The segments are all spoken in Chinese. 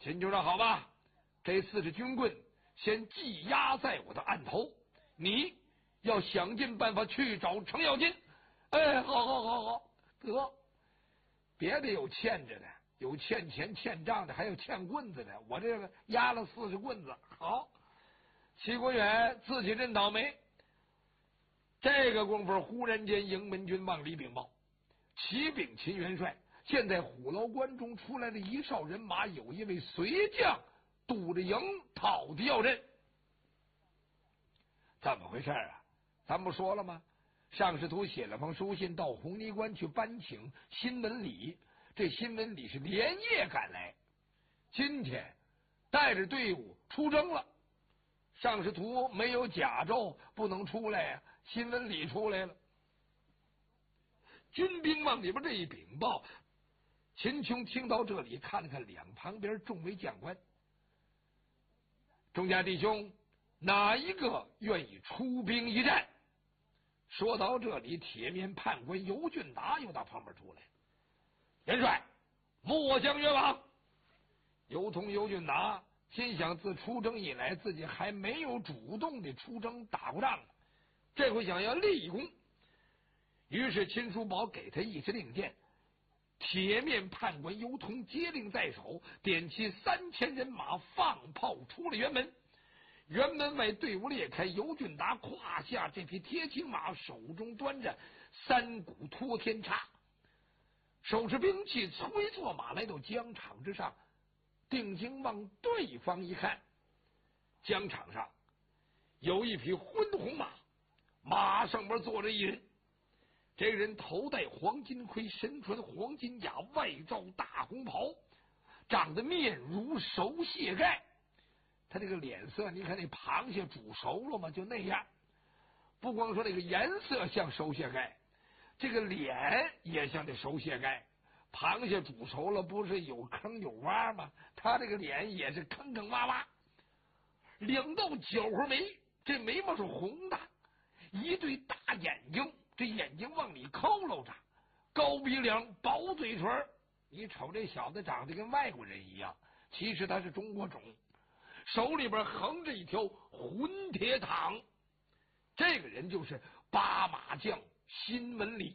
秦就说：“好吧，这4支军棍先系压在我的案头，你要想尽办法去找程咬金。”哎，好，得，别的有欠着的，有欠钱欠账的，还有欠棍子的，我这个压了40棍子。好，齐国远自己真倒霉。这个功夫，忽然间营门军往里禀报，启禀秦元帅，现在虎牢关中出来了一哨人马，有一位随将堵着营讨的要人。怎么回事啊？咱不说了吗？上使徒写了封书信到红泥关去搬请新闻礼，这新闻礼是连夜赶来，今天带着队伍出征了。上使徒没有甲胄不能出来呀，新闻礼出来了。军兵往里边这一禀报，秦琼听到这里，看了看两旁边众位将官，众家弟兄，哪一个愿意出兵一战？说到这里，铁面判官尤俊达又到旁边出来。元帅，末将愿往。尤通、尤俊达心想，自出征以来，自己还没有主动的出征打过仗，这回想要立功。于是秦叔宝给他一支令箭，铁面判官尤通接令在手，点起3000人马，放炮出了辕门。辕门外队伍裂开，尤俊达胯下这匹铁骑马，手中端着3股托天叉，手持兵器，催坐马来到疆场之上，定睛往对方一看，疆场上有一匹昏红马，马上边坐着一人，这个人头戴黄金盔，身穿黄金甲，外罩大红袍，长得面如熟蟹盖。他这个脸色，你看那螃蟹煮熟了吗？就那样。不光说这个颜色像熟蟹盖，这个脸也像这熟蟹盖。螃蟹煮熟了不是有坑有洼吗？他这个脸也是坑坑洼洼。2道角回眉，这眉毛是红的，一对大眼睛，这眼睛往里佝偻着，高鼻梁，薄嘴唇。你瞅这小子长得跟外国人一样，其实他是中国种。手里边横着一条混铁镗，这个人就是八马将辛文礼。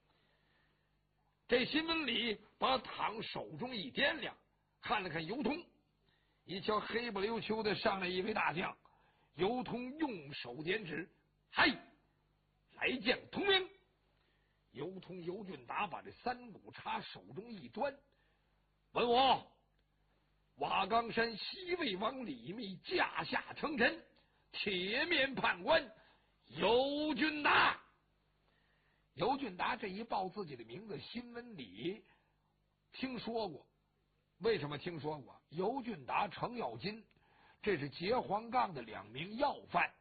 这辛文礼把镗手中一掂量，看了看尤通，一瞧黑不溜秋的上来一位大将，尤通用手点指：“嗨，来将同名。”尤通、尤俊达把这3股叉手中一端，问我瓦岗山西魏王李密驾下称臣，铁面判官尤俊达。尤俊达这一报自己的名字，辛文礼听说过。为什么听说过？尤俊达、程咬金，这是劫黄杠的2名要犯，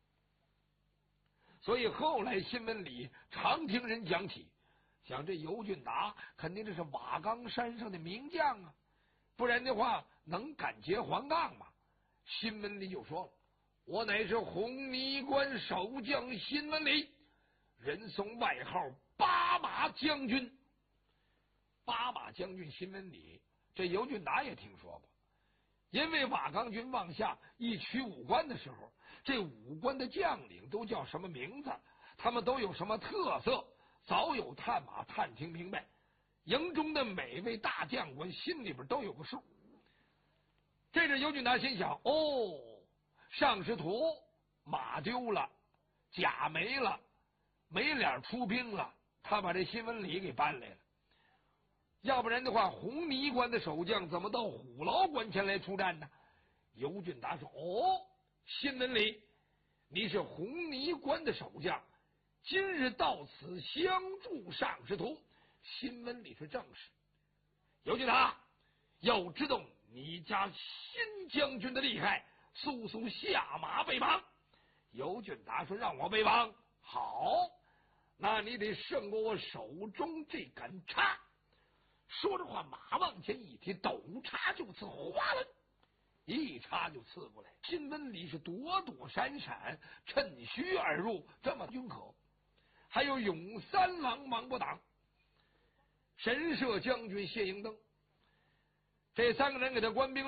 所以后来辛文礼常听人讲起，想这尤俊达肯定这是瓦岗山上的名将啊，不然的话能敢劫黄杠吗？辛文礼就说了：“我乃是红泥关守将辛文礼，人送外号八马将军。”八马将军辛文礼，这尤俊达也听说过。因为瓦岗军往下一取武关的时候，这武关的将领都叫什么名字，他们都有什么特色，早有探马探听明白。营中的每位大将官心里边都有个数。这阵尤俊达心想：哦，上师徒马丢了，甲没了，没脸出兵了，他把这辛文礼给搬来了。要不然的话，红泥关的守将怎么到虎牢关前来出战呢？尤俊达说：“哦，辛文礼，你是红泥关的守将，今日到此相助上师徒。”辛文礼是正事。尤俊达，要知道你家辛将军的厉害，速速下马备帮。尤俊达说：“让我备帮，好，那你得胜过我手中这杆叉。”说着话，马往前一提，抖叉就刺，哗啦，一叉就刺过来。辛文礼是躲躲闪闪，趁虚而入，这么均可。还有勇三郎王伯党、神社将军谢迎登，这3个人给他官兵